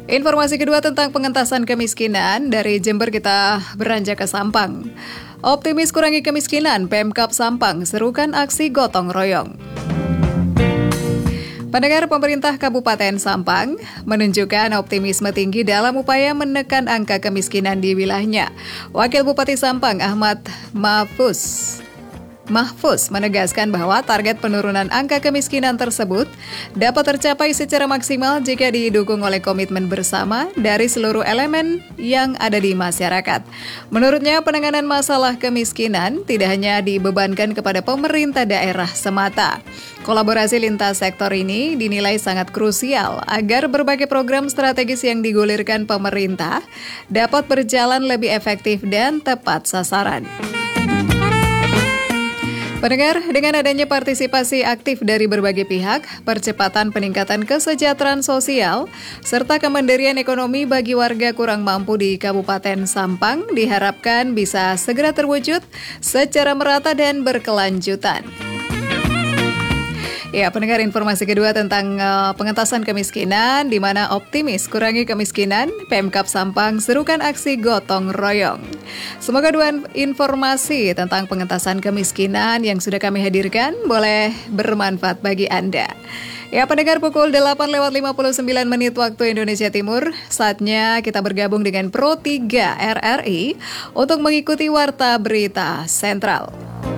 Informasi kedua tentang pengentasan kemiskinan, dari Jember kita beranjak ke Sampang. Optimis kurangi kemiskinan, Pemkab Sampang serukan aksi gotong royong. Pendengar, pemerintah Kabupaten Sampang menunjukkan optimisme tinggi dalam upaya menekan angka kemiskinan di wilayahnya. Wakil Bupati Sampang Ahmad Mahfuz menegaskan bahwa target penurunan angka kemiskinan tersebut dapat tercapai secara maksimal jika didukung oleh komitmen bersama dari seluruh elemen yang ada di masyarakat. Menurutnya, penanganan masalah kemiskinan tidak hanya dibebankan kepada pemerintah daerah semata. Kolaborasi lintas sektor ini dinilai sangat krusial agar berbagai program strategis yang digulirkan pemerintah dapat berjalan lebih efektif dan tepat sasaran. Pendengar, dengan adanya partisipasi aktif dari berbagai pihak, percepatan peningkatan kesejahteraan sosial, serta kemandirian ekonomi bagi warga kurang mampu di Kabupaten Sampang diharapkan bisa segera terwujud secara merata dan berkelanjutan. Ya, pendengar, informasi kedua tentang pengentasan kemiskinan, di mana optimis kurangi kemiskinan, Pemkab Sampang serukan aksi gotong royong. Semoga dua informasi tentang pengentasan kemiskinan yang sudah kami hadirkan boleh bermanfaat bagi Anda. Ya, pendengar, pukul 8:59 waktu Indonesia Timur, saatnya kita bergabung dengan Pro 3 RRI untuk mengikuti Warta Berita Sentral.